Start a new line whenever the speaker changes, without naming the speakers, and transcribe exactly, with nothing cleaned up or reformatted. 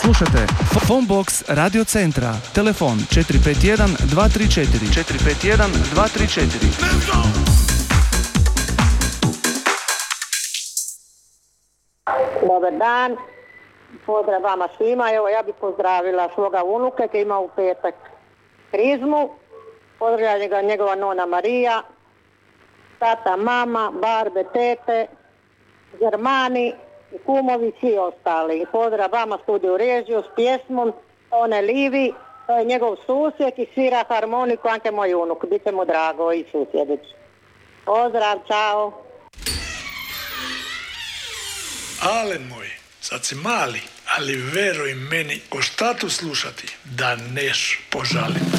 Slušajte Phonebox Radio Centra. Telefon četiri pet jedan dva tri četiri četiri pet jedan dva tri četiri.
Dobar dan, pozdrav vama svima. Evo, ja bih pozdravila svoga unuke koji ima u petak krizmu. Pozdravlja ga njegova nona Marija, tata, mama, barbe, tete, Germani, kumovi, svi ostali. I pozdrav vama studiju režiju s pjesmom One Livi, to je njegov susjed i svira harmoniku, anke moj unuk. Biće mu drago i susjedić. Pozdrav, čao.
Alen moj, sad si mali, ali veruj meni, o šta tu slušati, da neš požaliti.